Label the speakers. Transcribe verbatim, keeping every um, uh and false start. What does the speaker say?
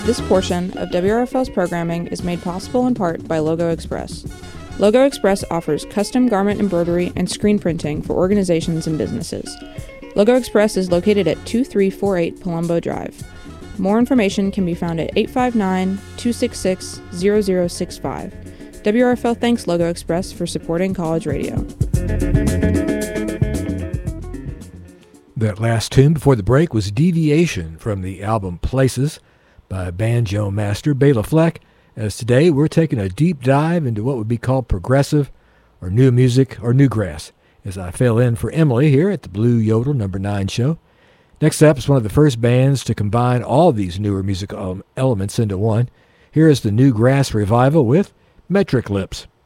Speaker 1: This portion of W R F L's programming is made possible in part by Logo Express. Logo Express offers custom garment embroidery and screen printing for organizations and businesses. Logo Express is located at two three four eight Palumbo Drive. More information can be found at eight five nine, two six six, zero zero six five. W R F L thanks Logo Express for supporting college radio.
Speaker 2: That last tune before the break was Deviation from the album Places by banjo master Bela Fleck, as today we're taking a deep dive into what would be called progressive or new music or new grass, as I fill in for Emily here at the Blue Yodel number nine show. Next up is one of the first bands to combine all these newer musical elements into one. Here is the New Grass Revival with Metric Lips.